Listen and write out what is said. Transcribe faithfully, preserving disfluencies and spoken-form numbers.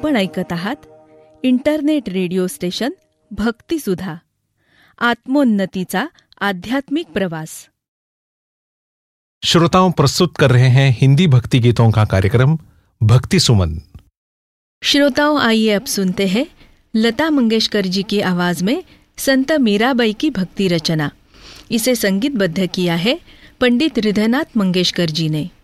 आपण ऐकत आहात इंटरनेट रेडिओ स्टेशन भक्ति सुधा, आत्मोन्नतीचा आध्यात्मिक प्रवास। श्रोताओं, प्रस्तुत कर रहे हैं हिंदी भक्ति गीतों का कार्यक्रम भक्ति सुमन। श्रोताओं, आइए अब सुनते हैं लता मंगेशकर जी की आवाज में संत मीराबाई की भक्ति रचना। इसे संगीतबद्ध किया है पंडित हृदयनाथ मंगेशकर जी ने।